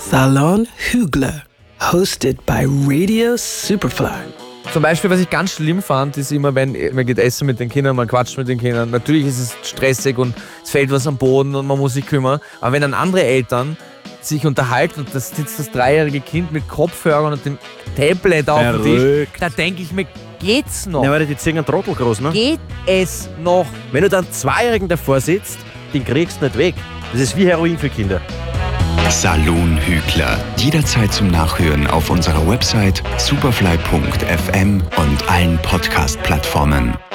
Salon Hügler, hosted by Radio Superfly. Zum Beispiel, was ich ganz schlimm fand, ist immer, wenn man geht essen mit den Kindern, man quatscht mit den Kindern. Natürlich ist es stressig und es fällt was am Boden und man muss sich kümmern. Aber wenn dann andere Eltern sich unterhalten und da sitzt das 3-jährige Kind mit Kopfhörern und dem Tablet auf dem Tisch, da denke ich mir, geht's noch? Ja, weil die ziehen einen Trottel groß, ne? Geht es noch? Wenn du dann 2-Jährigen davor sitzt, den kriegst du nicht weg. Das ist wie Heroin für Kinder. Salon Hügler. Jederzeit zum Nachhören auf unserer Website superfly.fm und allen Podcast-Plattformen.